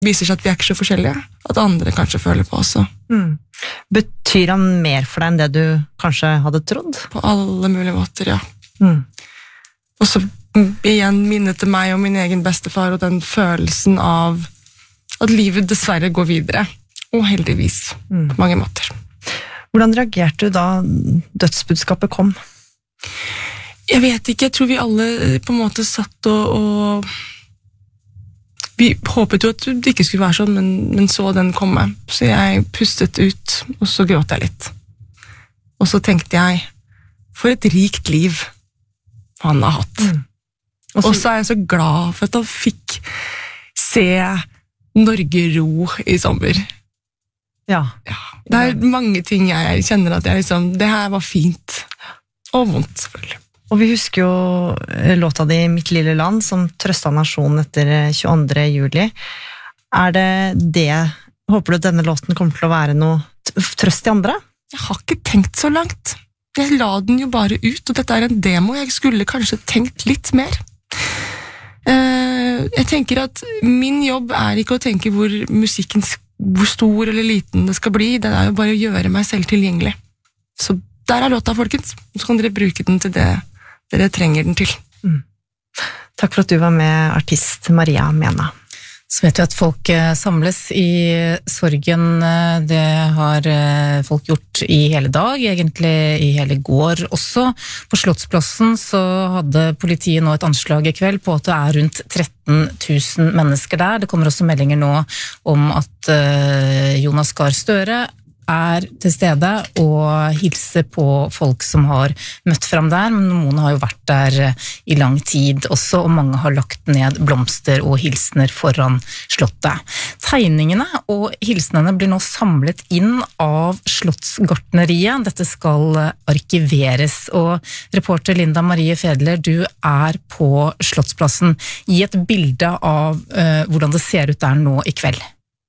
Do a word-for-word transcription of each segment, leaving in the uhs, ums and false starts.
viser seg at vi er ikke så forskjellige, at andre kanskje føler på også. Mm. Betyr han mer for deg enn det du kanskje hadde trodd? På alle mulige måter, ja. Mm. Og så igjen minnet til meg og min egen bestefar, og den følelsen av at livet dessverre går videre, og heldigvis, mm. på mange måter. Hvordan reagerte du da dødsbudskapet kom? Jeg vet ikke, jeg tror vi alle på en måte satt og... og vi håpet jo at det ikke skulle være sånn, men, men så den komme. Så jeg pustet ut, og så gråt jeg litt. Og så tenkte jeg, for et rikt liv han har hatt. Mm. Og så er jeg så glad for at han fikk se Norge ro i sommer. Ja. Ja. Det er mange ting jeg kjenner at jeg liksom, det her var fint. Og vondt, selvfølgelig. Og vi husker jo låta di Mitt lille land, som trøstet nasjonen etter tjueandre juli. Er det det, håper du at denne låten kommer til å være noe trøst i andre? Jeg har ikke tenkt så langt. Jeg la den jo bare ut, og dette er en demo. Jeg skulle kanskje tenkt litt mer. Jeg tenker at min jobb er ikke å tenke hvor musikken, hvor stor eller liten det skal bli. Det er jo bare å gjøre meg selv tilgjengelig. Så der er låta, folkens. Så kan dere bruke den til det dere trenger den til. Mm. Takk for at du var med, artist Maria Mena. Så vet vi at folk samles i sorgen. Det har folk gjort i hele dag, egentlig i hele går også. På Slottsplassen så hadde politiet nå et anslag i kveld på at det er rundt tretten tusen mennesker der. Det kommer også meldinger nå om at Jonas Gahr Støre er til stede og hilser på folk som har møtt frem der, men noen har jo vært der i lang tid også, og mange har lagt ned blomster og hilsener foran slottet. Tegningene og hilsenene blir nå samlet inn av Slottsgartneriet. Dette skal arkiveres, og reporter Linda Marie Fedler, du er på Slottsplassen. Gi et bilde av uh, hvordan det ser ut der nå i kveld.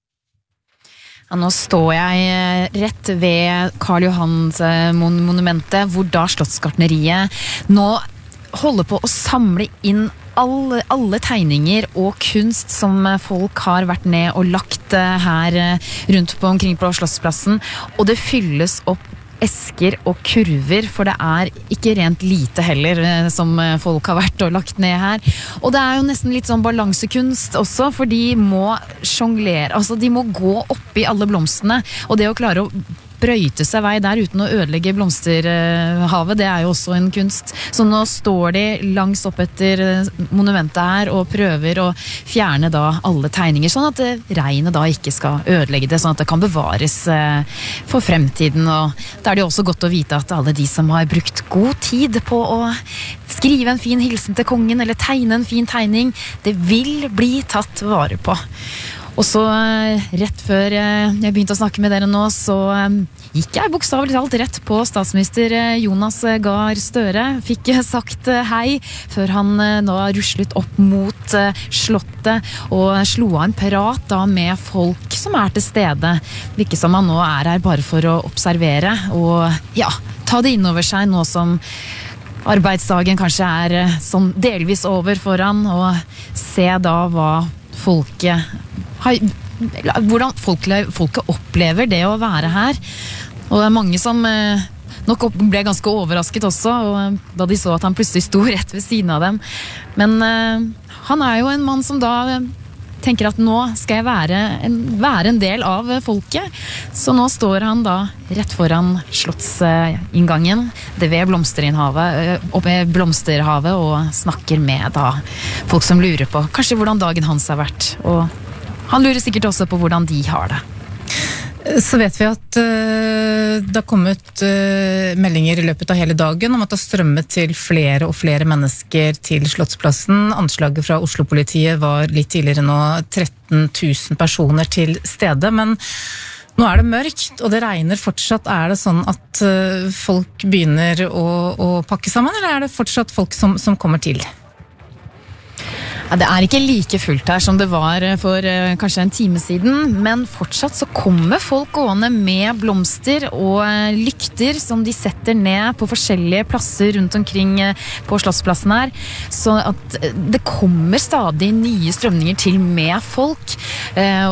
Ja, nå står jeg rett ved Karl Johans monumentet, hvor da Slottsgartneriet nå holder på å samle inn alle, alle tegninger og kunst som folk har vært ned og lagt her rundt på omkring på Slottsplassen, og det fylles opp esker og kurver, for det er ikke rent lite heller som folk har vært og lagt ned her. Og det er jo nesten litt sånn balansekunst også, for de må jonglere, altså de må gå opp i alle blomstene, og det å klare å brøyte seg vei der uten å ødelegge blomsterhavet, det er jo også en kunst. Så nå står de langs opp etter monumentet her og prøver å fjerne da alle tegninger, sånn at regnet da ikke skal ødelegge det, sånn at det kan bevares for fremtiden. Og da er det jo også godt å vite at alle de som har brukt god tid på å skrive en fin hilsen til kongen eller tegne en fin tegning, det vil bli tatt vare på. Og så rett før jeg begynte å snakke med dere nå, så gikk jeg bokstavelig talt rett på statsminister Jonas Gahr Støre. Fikk sagt hei før han nå ruslet opp mot slottet og slo av en prat da med folk som er til stede. Virker som han nå er her bare for å observere og ja, ta det innover seg nå som arbeidsdagen kanskje er sånn delvis over foran, og se da hva folket hvordan folket, folket opplever det å være her. Og det er mange som eh, nok ble ganske overrasket også, og, da de så at han plutselig sto rett ved siden av dem. Men eh, han er jo en mann som da eh, tenker at nå skal jeg være en, være en del av folket. Så nå står han da rett foran slottsinngangen, det ved blomsterinhavet, oppe ved blomsterhavet, og snakker med da folk som lurer på kanskje hvordan dagen hans har vært, og han lurer sikkert også på hvordan de har det. Så vet vi at uh, det har kommet uh, meldinger i løpet av hele dagen om at det har strømmet til flere og flere mennesker til Slottsplassen. Anslaget fra Oslo-politiet var litt tidligere nå tretten tusen personer til stede, men nå er det mørkt, og det regner fortsatt. Er det sånn at uh, folk begynner å, å pakke sammen, eller er det fortsatt folk som, som kommer til? Ja, det er ikke like fullt her som det var for uh, kanskje en time siden, men fortsatt så kommer folk gående med blomster og uh, lykter som de setter ned på forskjellige plasser rundt omkring uh, på Slottsplassen her, så at uh, det kommer stadig nye strømninger til med folk, uh,